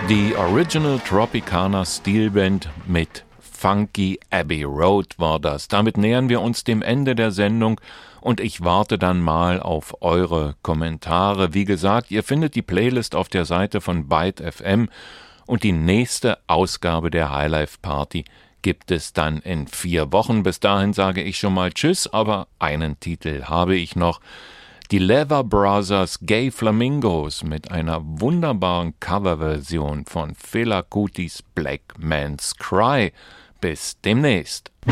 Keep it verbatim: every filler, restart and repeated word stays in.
Die Original Tropicana Steel Band mit Funky Abbey Road war das. Damit nähern wir uns dem Ende der Sendung und ich warte dann mal auf eure Kommentare. Wie gesagt, ihr findet die Playlist auf der Seite von Byte F M und die nächste Ausgabe der Highlife Party gibt es dann in vier Wochen. Bis dahin sage ich schon mal Tschüss, aber einen Titel habe ich noch. Die Lever Brothers Gay Flamingos mit einer wunderbaren Coverversion von Fela Kutis Black Man's Cry. Bis demnächst.